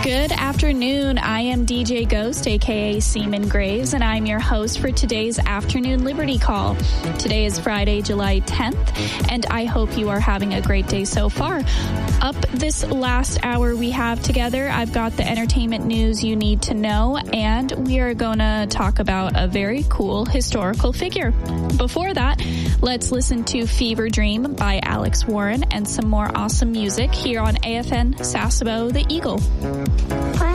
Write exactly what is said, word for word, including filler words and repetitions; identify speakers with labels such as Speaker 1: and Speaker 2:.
Speaker 1: Good afternoon. I am D J Ghost, aka Seaman Graves, and I'm your host for today's Afternoon Liberty Call. Today is Friday, July tenth, and I hope you are having a great day so far. Up this last hour we have together, I've got the entertainment news you need to know, and we are going to talk about a very cool historical figure. Before that, let's listen to Fever Dream by Alex Warren and some more awesome music here on A F N Sasebo, the Eagle.
Speaker 2: What?